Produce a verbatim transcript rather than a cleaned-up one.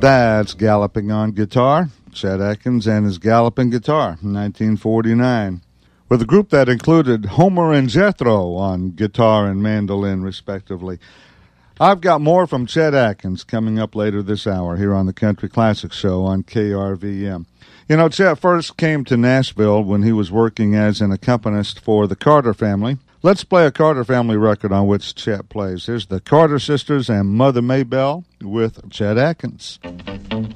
That's Galloping on Guitar, Chet Atkins and his Galloping Guitar, nineteen forty-nine, with a group that included Homer and Jethro on guitar and mandolin, respectively. I've got more from Chet Atkins coming up later this hour here on the Country Classics Show on K R V M. You know, Chet first came to Nashville when he was working as an accompanist for the Carter family. Let's play a Carter family record on which Chet plays. Here's the Carter Sisters and Mother Maybelle with Chet Atkins.